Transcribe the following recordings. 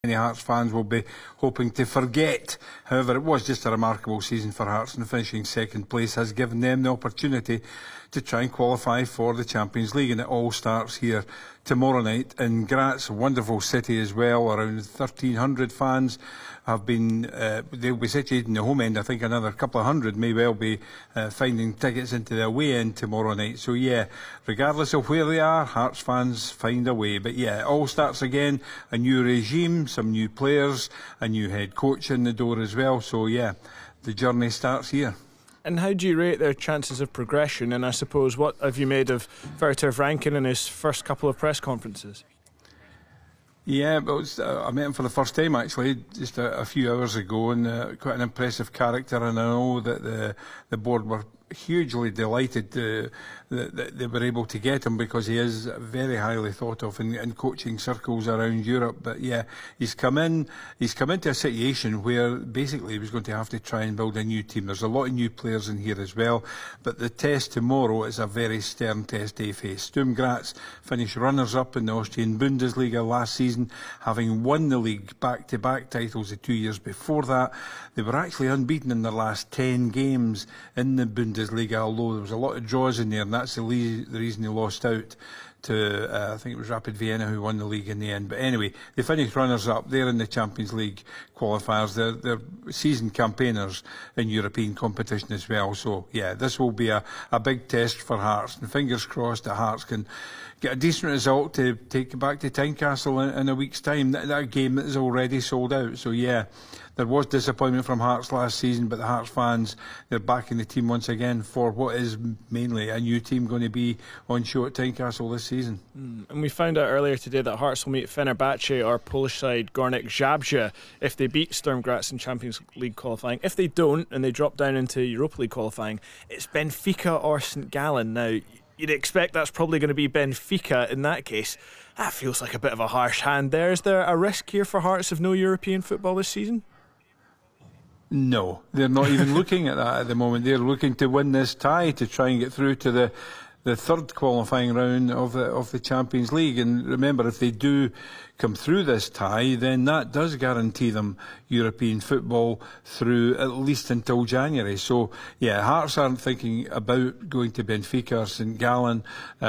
many Hearts fans will be hoping to forget. However, it was just a remarkable season for Hearts, and finishing second place has given them the opportunity to try and qualify for the Champions League, and it all starts here tomorrow night in Graz, a wonderful city as well. Around 1,300 fans have been, they'll be situated in the home end. I think another couple of hundred may well be finding tickets into the away end tomorrow night. So yeah, regardless of where they are, Hearts fans find a way. But yeah, it all starts again, a new regime, some new players, a new head coach in the door as well. So yeah, the journey starts here. And how do you rate their chances of progression? And I suppose, what have you made of Werter Franken in his first couple of press conferences? Yeah, but I met him for the first time actually, just a few hours ago, and quite an impressive character. And I know that the board were hugely delighted that they were able to get him, because he is very highly thought of in coaching circles around Europe. But yeah, he's come into a situation where basically he was going to have to try and build a new team. There's a lot of new players in here as well, but the test tomorrow is a very stern test they face. Sturm Graz finished runners-up in the Austrian Bundesliga last season, having won the league back-to-back titles the 2 years before that. They were actually unbeaten in their last 10 games in the Bundesliga, although there was a lot of draws in there, and that's the reason they lost out to, I think it was Rapid Vienna who won the league in the end. But anyway, they finished runners-up. They're in the Champions League qualifiers. They're seasoned campaigners in European competition as well. So yeah, this will be a big test for Hearts, and fingers crossed that Hearts can get a decent result to take it back to Tynecastle in a week's time. That game is already sold out. So yeah, there was disappointment from Hearts last season, but the Hearts fans, they're backing the team once again for what is mainly a new team going to be on show at Tynecastle this season. And we found out earlier today that Hearts will meet Fenerbahce or Polish side Gornik Zabrze if they beat Sturm Graz in Champions League qualifying. If they don't and they drop down into Europa League qualifying, it's Benfica or St Gallen. Now, you'd expect that's probably going to be Benfica in that case. That feels like a bit of a harsh hand there. Is there a risk here for Hearts of no European football this season? No, they're not even looking at that at the moment. They're looking to win this tie to try and get through to the third qualifying round of the Champions League. And remember, if they do come through this tie, then that does guarantee them European football through at least until January. So yeah, Hearts aren't thinking about going to Benfica or St Gallen.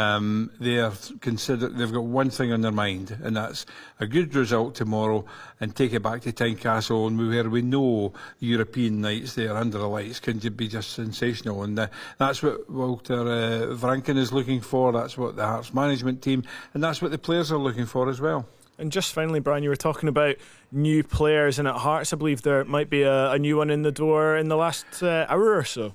They've got one thing on their mind, and that's a good result tomorrow and take it back to Tynecastle, and where we know the European nights there under the lights can be just sensational. And that's what Walter Franken is looking for. That's what the Hearts management team, and that's what the players are looking for as well. And just finally, Brian, you were talking about new players, and at Hearts I believe there might be a new one in the door in the last hour or so.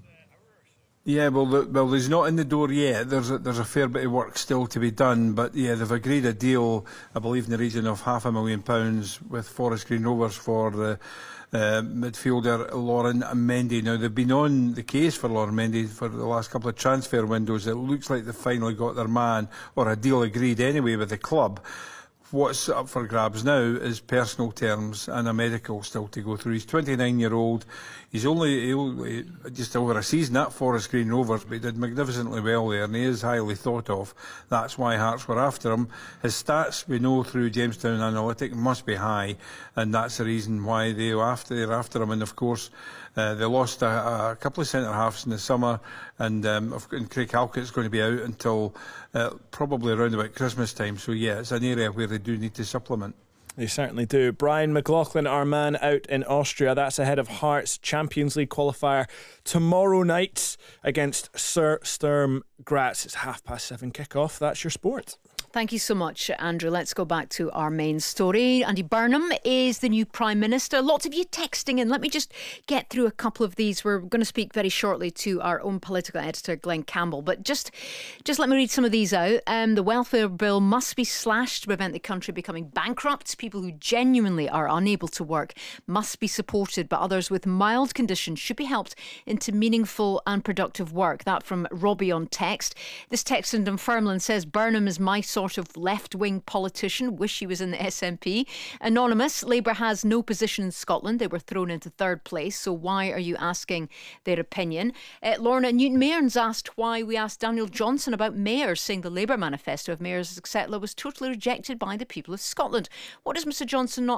Yeah, well, there's not in the door yet. There's a fair bit of work still to be done, but yeah, they've agreed a deal, I believe, in the region of £500,000 with Forest Green Rovers for the midfielder Lauren Mendy. Now, they've been on the case for Lauren Mendy for the last couple of transfer windows. It looks like they've finally got their man, or a deal agreed anyway with the club. What's up for grabs now is personal terms and a medical still to go through. He's 29-year-old. He's only just over a season at Forest Green Rovers, but he did magnificently well there, and he is highly thought of. That's why Hearts were after him. His stats, we know through Jamestown Analytic, must be high, and that's the reason why they're after him. And of course, they lost a couple of centre-halves in the summer, and Craig Halkett's going to be out until probably around about Christmas time. So yeah, it's an area where they do need to supplement. They certainly do. Brian McLaughlin, our man out in Austria. That's ahead of Hearts' Champions League qualifier tomorrow night against Sturm Graz. It's 7:30 kick-off. That's your sport. Thank you so much, Andrew. Let's go back to our main story. Andy Burnham is the new Prime Minister. Lots of you texting in. Let me just get through a couple of these. We're going to speak very shortly to our own political editor, Glenn Campbell. But just let me read some of these out. The welfare bill must be slashed to prevent the country becoming bankrupt. People who genuinely are unable to work must be supported, but others with mild conditions should be helped into meaningful and productive work. That from Robbie on text. This text in Dunfermline says, Burnham is my source sort of left-wing politician. Wish he was in the SNP. Anonymous, Labour has no position in Scotland. They were thrown into third place. So why are you asking their opinion? Lorna Newton-Mearns asked why we asked Daniel Johnson about mayors, saying the Labour manifesto of mayors, etc., was totally rejected by the people of Scotland. What does Mr Johnson not